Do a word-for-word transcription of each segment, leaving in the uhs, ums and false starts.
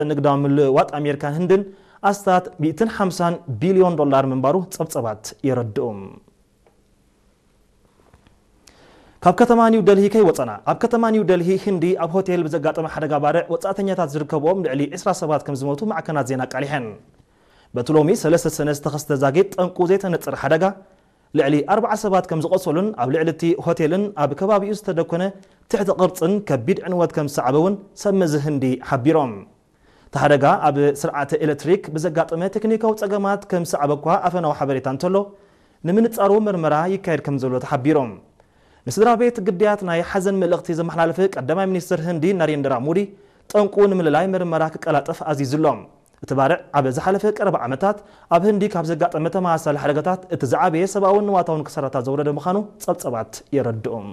ንግዳዊ ምልውዋጥ ኣሜሪካን ህንድን ኣስታት مئة وخمسين ቢልዮን ዶላር ምንባሩ ጸብጸባት ይረድኦም ካብ ከተማ ኒው ደልሂ ከይ ወጸና ኣብ ከተማ ኒው ደልሂ ህንዲ ኣብ ሆቴል ብዘጋጠመ ሓደጋ ባርዕ ወጻእተኛታት ዝርከብዎም ልዕሊ عشرين ሰባት ከም ዝሞቱ ማዕከናት ዜና ቃሊሐን በትሎሚ ሰለስተ ሰነ ዝተኸስተ ዛጌት ጠንቁ ዘይተነጽር ሓደጋ ልዕሊ أربعة ሰባት ከም ዝቆሰሉን ኣብ ልዕልቲ ሆቴልን ኣብ ከባቢኡ ዝተደኮነ ትሕቲ ቅርጽን ከቢድ ዕንወት ከም ዝሰዓበውን ሰመዝ ህንዲ ሓቢሮም ተሓደጋ ኣብ ስርዓተ ኤሌክትሪክ ብዘጋጠመ ቴክኒካዊ ጸገማት ከም ዝሰዓበኳ ኣፈናዊ ሓበሬታ እንተሎ ንምንጻሩ ምርመራ ይካየድ ከም ዘሎ ተሓቢሮም ንስድራ ቤት ግድያት ናይ ሓዘን መልእኽቲ ዘመሓላለፈ ቀዳማይ ሚኒስትር ህንዲ ናሬንድራ ሞዲ ጠንቁ ንምልላይ ምርመራ ክቀላጠፍ ኣዚዝሎም እቲ ባርዕ ኣብ ዝሓለፈ ቀረባ ዓመታት ኣብ ህንዲ ካብ ዘጋጠመ ተመሳሳሊ ሓደጋታት እቲ ዝዓበየ ሰብኣውን ንዋታውን ክሰራታት ዘውረደ ምዃኑ ጸብጸባት ይረድኦም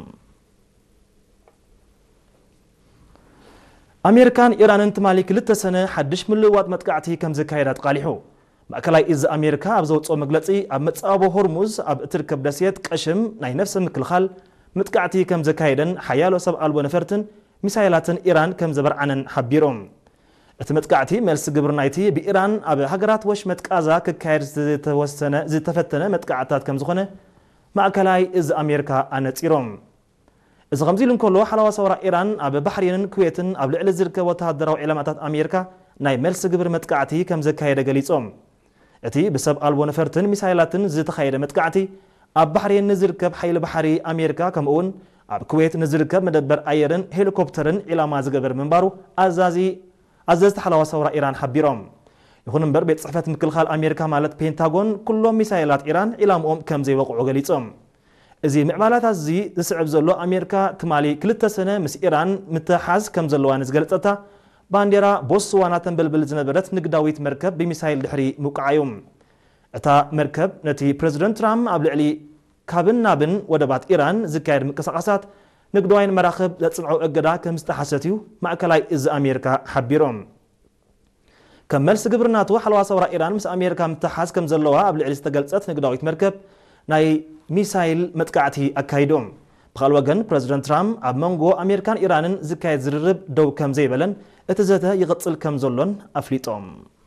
ኣሜሪካን ኢራንን ትማሊ ክልተ ሰነ ሓድሽ ምልውዋጥ መጥቃዕቲ ከም ዝካየዳ ተቃሊሑ ማእከላይ እዝ ኣሜሪካ ኣብ ዘውፅኦ መግለጺ ኣብ መጻቦ ሆርሙዝ ኣብ እትርከብ ደሴት ቀሽም ናይ ነፍሲ ምክልኻል መጥቃዕቲ ከም ዝካየደን ሓያሎ ሰብ ኣልቦ ነፈርትን ሚሳይላትን ኢራን ከም ዘበርዓነን ሓቢሮም እቲ መጥቃዕቲ መልሲ ግብሪ ናይቲ ብኢራን ኣብ ሃገራት ወሽመጥ ቃዛ ክካየድ ዝተወሰነ ዝተፈተነ መጥቃዕታት ከም ዝኾነ ማእከላይ እዝ ኣሜሪካ ኣነጺሮም እዚ ከምዚ ኢሉ እንከሎ ሓለዋ ሰውራ ኢራን ኣብ ባሕሪንን ኩዌትን ኣብ ልዕሊ ዝርከብ ወተሃደራዊ ዕላማታት ኣሜሪካ ናይ መልሲ ግብሪ መጥቃዕቲ ከም ዘካየደ ገሊጾም እቲ ብሰብ ኣልቦ ነፈርትን ሚሳይላትን ዝተኻየደ መጥቃዕቲ ኣብ ባሕሪን ንዝርከብ ሓይሊ ባሕሪ ኣሜሪካ ከምኡውን ኣብ ኩዌት ንዝርከብ መደበር ኣየርን ሄሊኮፕተርን ዕላማ ዝገበር ምንባሩ ኣዛዚ ኣዘዝቲ ሓለዋ ሰውራ ኢራን ሓቢሮም ይኹን እምበር ቤት ጽሕፈት ምክልኻል ኣሜሪካ ማለት ፔንታጎን ኩሎም ሚሳይላት ኢራን ዕላምኦም ከም ዘይወቕዑ ገሊጾም እዚ ምዕባላት እዚ ዝስዕብ ዘሎ ኣሜሪካ ትማሊ ክልተ ሰነ ምስ ኢራን ምትሓዝ ከም ዘለዋ ንዝገለጸታ ባንዴራ ቦስዋና ተንበልብል ዝነበረት ንግዳዊት መርከብ ብሚሳይል ድሕሪ ምውቃዓዮም እታ መርከብ ነቲ ፕሬዚደንት ትራምፕ ኣብ ልዕሊ ካብን ናብን ወደባት ኢራን ዝካየድ ምንቅስቓሳት ንግዳዊን መራኸብ ዘጽንዑ እገዳ ከም ዝተሓሰት እዩ ማእከላይ እዝ ኣሜሪካ ሓቢሮም ከም መልሲ ግብርናቱ ሓለዋ ሰውራ ኢራን ምስ ኣሜሪካ ምትሓዝ ከም ዘለዋ ኣብ ልዕሊ ዝተገልጸት ንግዳዊት መርከብ ናይ ሚሳይል መጥቃዕቲ ኣካይዶም ብኻል ወገን ፕሬዚደንት ትራምፕ ኣብ መንጎ ኣሜሪካን ኢራንን ዝካየድ ዝርርብ ደው ከም ዘይበለን እቲ ዘተ ይቕጽል ከም ዘሎን ኣፍሊጦም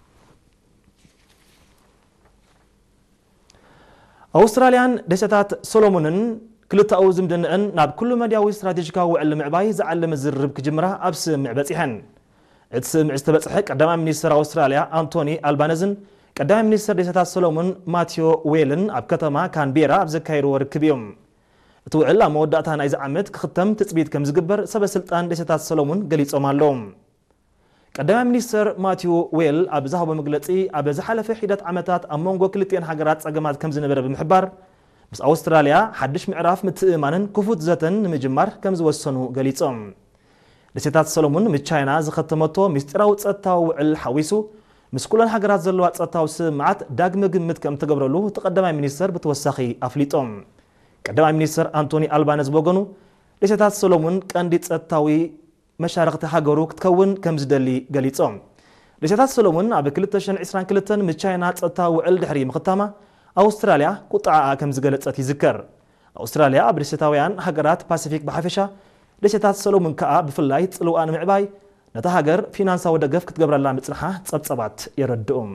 ኣውስትራልያን ደሴታት ሶሎሞንን ክልተኣው ዝምድንአን ናብ ኩሉ መድያዊ ስትራቴጂካዊ ውዕሊ ምዕባይ ዝዓለመ ዝርርብ ክጅምራ ኣብ ስምዕ በፂሐን እቲ ስምዕ ዝተበጽሐ ቀዳማይ ሚኒስትር ኣውስትራልያ ኣንቶኒ ኣልባነዝን ቀዳማይ ሚኒስትር ደሴታት ሶሎሞን ማቲዮ ዌልን ኣብ ከተማ ካንቤራ ኣብ ዘካየድዎ ርክብ እዮም እቲ ውዕል ኣብ መወዳእታ ናይዚ ዓመት ክኽተም ትፅቢት ከም ዝግበር ሰበስልጣን ደሴታት ሶሎሞን ገሊጾም ኣለዎም ቀዳማይ ሚኒስትር ማቲዮ ዌል ኣብ ዝሃቦ መግለጺ ኣብ ዝሓለፈ ሒደት ዓመታት ኣብ መንጎ ክልቲአን ሃገራት ጸገማት ከም ዝነበረ ብምሕባር ምስ ኣውስትራልያ ሓድሽ ምዕራፍ ምትእማንን ክፉት ዘተን ንምጅማር ከም ዝወሰኑ ገሊጾም ደሴታት ሶሎሞን ምስ ቻይና ዝኸተመቶ ምስጢራዊ ጸጥታዊ ውዕል ሓዊሱ ምስ ኩለን ሃገራት ዘለዋ ጸጥታዊ ስምዓት ዳግመ ግምት ከም ተገብረሉ ተቀዳማይ ሚኒስትር ብተወሳኺ ኣፍሊጦም ቀዳማይ ሚኒስትር ኣንቶኒ ኣልባነዝ በገኑ ደሴታት ሶሎሞን ቀንዲ ጸጥታዊ መሻርክቲ ሃገሩ ክትከውን ከም ዝደሊ ገሊጾም ደሴታት ሶሎሞን ኣብ ክልተ ሽሕን ዒስራን ክልተን ምስ ቻይና ጸጥታዊ ውዕል ድሕሪ ምኽታማ ኣውስትራልያ ቁጣዓ ከም ዝገለጸት ይዝከር ኣውስትራልያ ኣብ ደሴታውያን ሃገራት ፓሲፊክ ብሓፈሻ ደሴታት ሶሎሞን ከዓ ብፍላይ ጽልዋ ንምዕባይ ነታ ሃገር ፊናንሳዊ ደገፍ ክትገብረላ ምጽንሓ ጸብጸባት ይረድኦም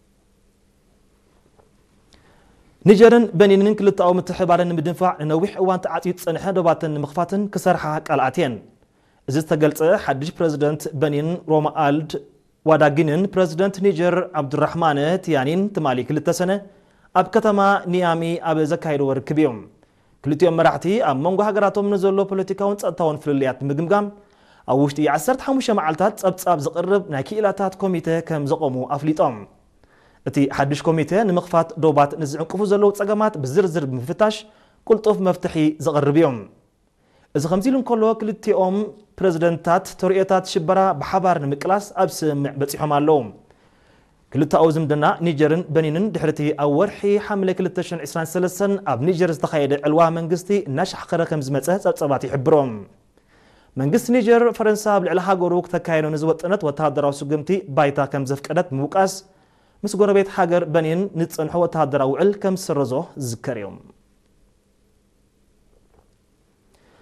ኒጀርን በኒንን ክልተኣው ምትሕባርን ንምድንፋዕ ንነዊሕ እዋን ተዓጽዩ ዝጸንሐ ዶባትን ንምኽፋትን ክሰርሓ ቃልኣትየን እዚ ዝተገልጸ ሓድሽ ፕሬዚደንት በኒን ሮማአልድ ዋዳጊንን ፕሬዚደንት ኒጀር ዓብዱራሕማን ቲያኒን ትማሊ ክልተ ሰነ ኣብ ከተማ ኒያሚ ኣብ ዘካየድዎ ርክብ እዮም ክልቲኦም መራሕቲ ኣብ መንጎ ሃገራቶም ንዘሎ ፖለቲካውን ጸጥታውን ፍልልያት ብምግምጋም ኣብ ውሽጢ ዓሰርተ ሓሙሽተ መዓልታት ጸብጻብ ዝቕርብ ናይ ክኢላታት ኮሚቴ ከም ዘቆሙ ኣፍሊጦም እቲ ሓድሽ ኮሚቴ ንምኽፋት ዶባት ንዝዕንቅፉ ዘለዉ ጸገማት ብዝርዝር ብምፍታሽ ቁልጡፍ መፍትሒ ዘቕርብ እዮም እዚ ከምዚ ኢሉ እንከሎ ክልቲኦም ፕሬዚደንታት ተርእዮታት ሽበራ ብሓባር ንምቅላስ ኣብ ስምዕ በፂሖም ኣለዉ ክልተኣው ዝምድና ኒጀርን በኒንን ድሕርቲ ኣብ ወርሒ ሓምለ ክልተ ሽሕን ዒስራን ሰለስተን ኣብ ኒጀር ዝተኻየደ ዕልዋ መንግስቲ እናሻሕኸረ ከም ዝመፀ ጸብጸባት ይሕብሮም መንግስቲ ኒጀር ፈረንሳ ኣብ ልዕሊ ሃገሩ ክተካየዶ ንዝወጠነት ወተሃደራዊ ስጉምቲ ባይታ ከም ዘፍቀደት ምውቃስ ምስ ጎረቤት ሃገር በኒን ንጸንሖ ወተሃደራዊ ውዕል ከም ዝስረዞ ዝዝከር እዮም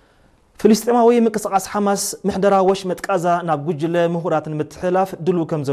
فلسطيناوي مقصقاس حماس محدرا وش متقازا ناب جوجله مهورات متحلاف دلو كم